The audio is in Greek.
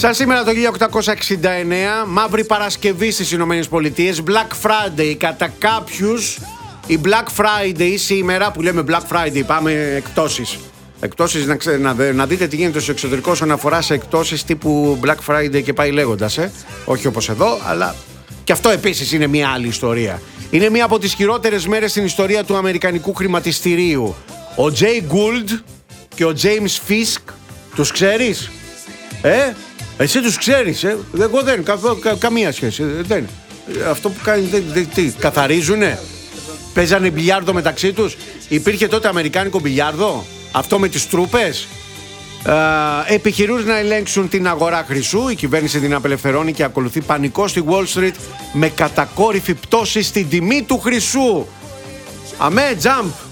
Σαν σήμερα το 1869, Μαύρη Παρασκευή στις Ηνωμένες Πολιτείες, Black Friday κατά κάποιους. Η Black Friday σήμερα, που λέμε Black Friday, πάμε εκτόσεις. Εκτόσεις, να δείτε τι γίνεται στο εξωτερικό όσον αφορά σε εκτόσεις τύπου Black Friday και πάει λέγοντας, όχι όπως εδώ, αλλά και αυτό επίσης είναι μια άλλη ιστορία. Είναι μια από τις χειρότερες μέρες στην ιστορία του αμερικανικού χρηματιστηρίου. Ο Jay Gould και ο James Fisk, τους ξέρεις? Εσύ τους ξέρεις? Εγώ δεν, καμία σχέση. Δεν. Αυτό που κάνει, τι, καθαρίζουνε? Παίζανε μπιλιάρδο μεταξύ τους? Υπήρχε τότε αμερικάνικο μπιλιάρδο? Αυτό με τις τρούπες? Επιχειρούν να ελέγξουν την αγορά χρυσού. Η κυβέρνηση την απελευθερώνει και ακολουθεί πανικό στη Wall Street με κατακόρυφη πτώση στην τιμή του χρυσού. Αμέ, jump!